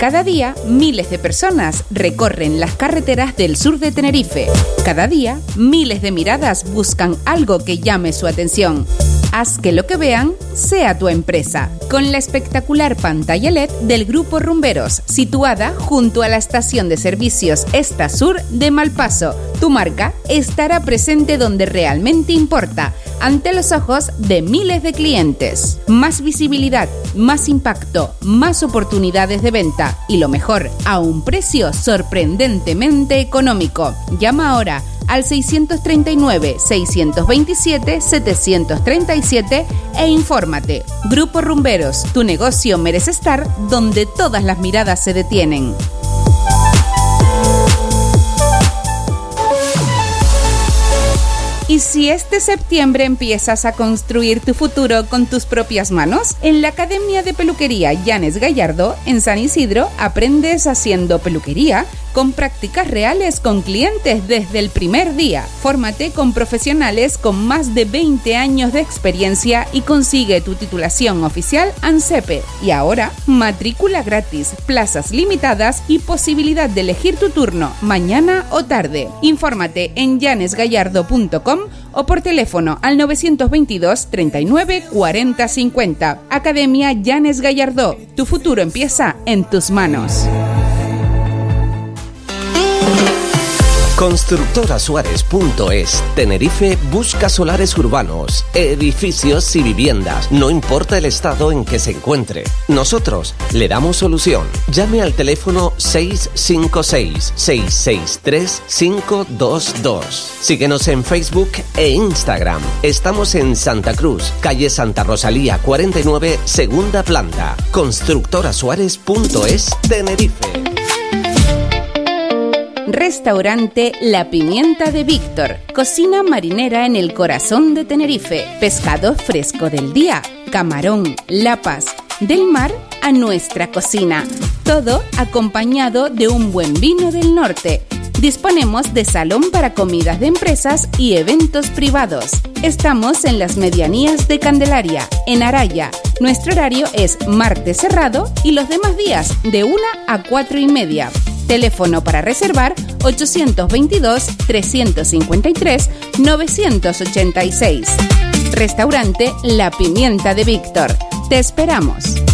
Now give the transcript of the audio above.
Cada día, miles de personas recorren las carreteras del sur de Tenerife. Cada día, miles de miradas buscan algo que llame su atención. Haz que lo que vean sea tu empresa. Con la espectacular pantalla LED del Grupo Rumberos, situada junto a la estación de servicios Esta Sur de Malpaso, tu marca estará presente donde realmente importa, ante los ojos de miles de clientes. Más visibilidad, más impacto, más oportunidades de venta y lo mejor, a un precio sorprendentemente económico. Llama ahora al 639-627-737 e infórmate. Grupo Rumberos, tu negocio merece estar donde todas las miradas se detienen. ¿Y si este septiembre empiezas a construir tu futuro con tus propias manos? En la Academia de Peluquería Llanes Gallardo, en San Isidro, aprendes haciendo peluquería con prácticas reales con clientes desde el primer día. Fórmate con profesionales con más de 20 años de experiencia y consigue tu titulación oficial ANSEPE. Y ahora, matrícula gratis, plazas limitadas y posibilidad de elegir tu turno, mañana o tarde. Infórmate en llanesgallardo.com o por teléfono al 922 39 40 50. Academia Llanes Gallardo. Tu futuro empieza en tus manos. Constructorasuárez.es. Tenerife busca solares urbanos, edificios y viviendas, no importa el estado en que se encuentre. Nosotros le damos solución. Llame al teléfono 656-663-522. Síguenos en Facebook e Instagram. Estamos en Santa Cruz, calle Santa Rosalía 49, segunda planta. Constructorasuárez.es, Tenerife. Restaurante La Pimienta de Víctor. Cocina marinera en el corazón de Tenerife. Pescado fresco del día, camarón, lapas, del mar a nuestra cocina. Todo acompañado de un buen vino del norte. Disponemos de salón para comidas de empresas y eventos privados. Estamos en las medianías de Candelaria, en Araya. Nuestro horario es martes cerrado y los demás días de 1 a 4:30. Teléfono para reservar 822-353-986. Restaurante La Pimienta de Víctor. Te esperamos.